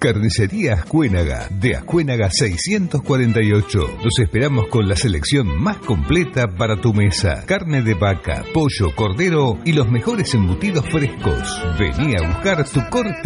Carnicería Ascuénaga, de Ascuénaga 648. Los esperamos con la selección más completa para tu mesa. Carne de vaca, pollo, cordero y los mejores embutidos frescos. Vení a buscar tu corte